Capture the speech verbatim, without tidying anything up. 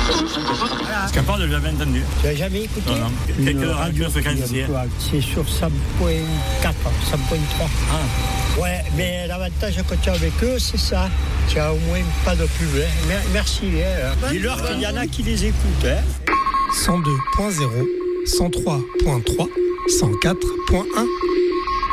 Parce qu'à part, je l'ai jamais entendu. Tu l'as jamais écouté? Non, non. Quelques radios fréquences ici. C'est sur cent point quatre, cent point trois. Ah. Ouais, mais l'avantage quand tu es avec eux, c'est ça. Tu as au moins pas de pub. Hein. Merci. Hein. Dis-leur qu'il y en a qui les écoutent. Hein. cent deux point zéro, cent trois point trois, cent quatre point un.